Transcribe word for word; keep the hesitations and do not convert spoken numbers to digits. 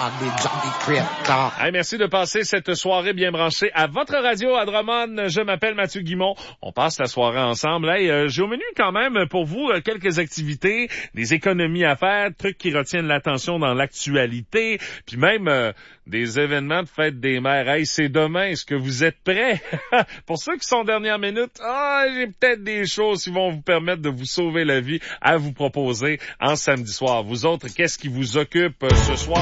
Hey, merci de passer cette soirée bien branchée à votre radio à Drummond. Je m'appelle Mathieu Guimont. On passe la soirée ensemble. Hey, euh, j'ai au menu quand même pour vous euh, quelques activités, des économies à faire, trucs qui retiennent l'attention dans l'actualité, puis même euh, des événements de fête des mères. Hey, c'est demain. Est-ce que vous êtes prêts? Pour ceux qui sont dernière minute, ah, j'ai peut-être des choses qui vont vous permettre de vous sauver la vie à vous proposer en samedi soir. Vous autres, qu'est-ce qui vous occupe euh, ce soir?